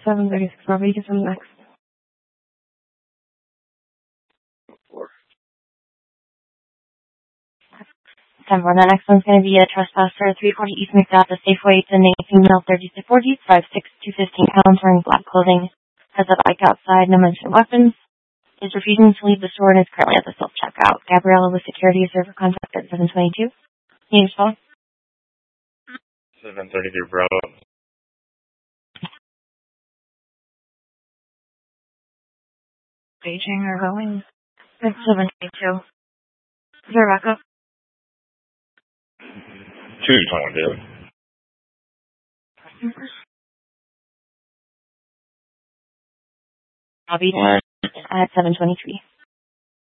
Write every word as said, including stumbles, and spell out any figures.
seven thirty-six Bravo, you can send next. ten four, the next one's going to be a trespasser, three forty East McDuff, a Safeway, it's a female, thirty to forty, five six, two fifteen pounds, wearing black clothing, has a bike outside, no mention of weapons, is refusing to leave the store and is currently at the self-checkout. Gabriella with security server contact at seven twenty-two. Name spell? seven thirty-three Bravo. Beijing or going? It's seven twenty-two. Is there a backup? two twenty-two. I'll be there at seven twenty-three.